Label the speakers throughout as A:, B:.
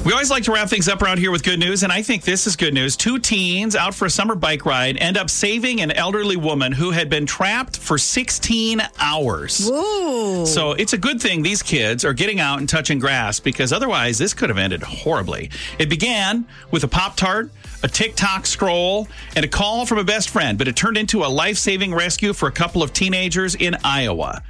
A: We always like to wrap things up around here with good news, and I think this is good news. 2 teens out for a summer bike ride end up saving an elderly woman who had been trapped for 16 hours.
B: Whoa.
A: So it's a good thing these kids are getting out and touching grass, because otherwise this could have ended horribly. It began with a Pop-Tart, a TikTok scroll, and a call from a best friend, but it turned into a life-saving rescue for a couple of teenagers in Iowa.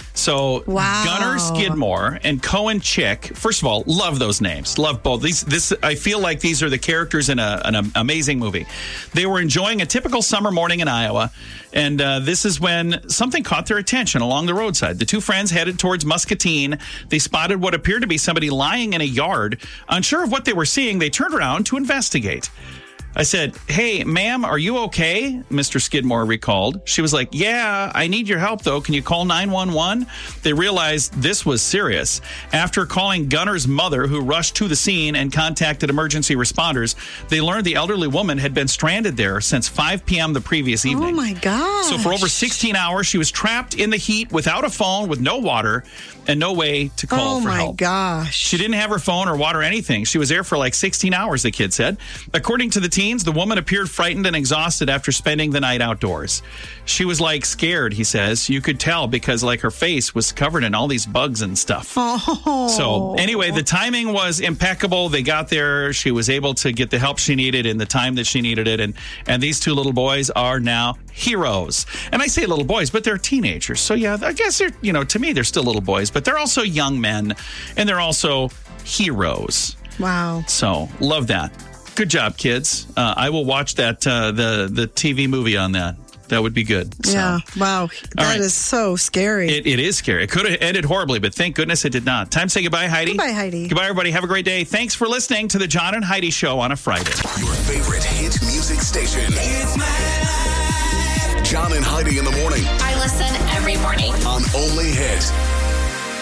A: So Gunnar Skidmore and Cohen Chick, first of all, love those names. Love both. I feel like these are the characters in an amazing movie. They were enjoying a typical summer morning in Iowa, and this is when something caught their attention along the roadside. The 2 friends headed towards Muscatine. They spotted what appeared to be somebody lying in a yard. Unsure of what they were seeing, they turned around to investigate. I said, "Hey, ma'am, are you okay?" Mr. Skidmore recalled. She was like, "Yeah, I need your help, though. Can you call 911? They realized this was serious. After calling Gunnar's mother, who rushed to the scene and contacted emergency responders, they learned the elderly woman had been stranded there since 5 p.m. the previous evening.
B: Oh, my gosh.
A: So for over 16 hours, she was trapped in the heat without a phone, with no water, and no way to call for help.
B: Oh, my gosh.
A: She didn't have her phone or water or anything. She was there for like 16 hours, the kid said. According to the teens, the woman appeared frightened and exhausted after spending the night outdoors. She was like scared, he says. You could tell because like her face was covered in all these bugs and stuff.
B: Oh.
A: So anyway, the timing was impeccable. They got there. She was able to get the help she needed in the time that she needed it. And these 2 little boys are now heroes. And I say little boys, but they're teenagers. So yeah, I guess they're, to me, they're still little boys, but they're also young men, and they're also heroes.
B: Wow.
A: So love that. Good job, kids. I will watch that the TV movie on that. That would be good. So.
B: Yeah. Wow. That is so scary.
A: It is scary. It could have ended horribly, but thank goodness it did not. Time to say goodbye, Heidi.
B: Goodbye, Heidi.
A: Goodbye, everybody. Have a great day. Thanks for listening to the John and Heidi Show on a Friday.
C: Your favorite hit music station. It's my life. John and Heidi in the morning.
D: I listen every morning.
C: On Only Hit.